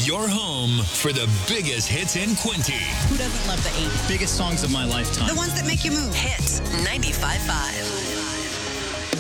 Your home for the biggest hits in Quinty. Who doesn't love the 80s? Biggest songs of my lifetime. The ones that make you move. Hits 95.5.